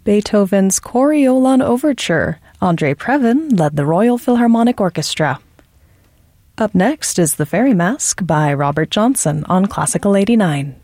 Beethoven's Coriolan Overture. André Previn led the Royal Philharmonic Orchestra. Up next is The Fairy Mask by Robert Johnson on Classical 89.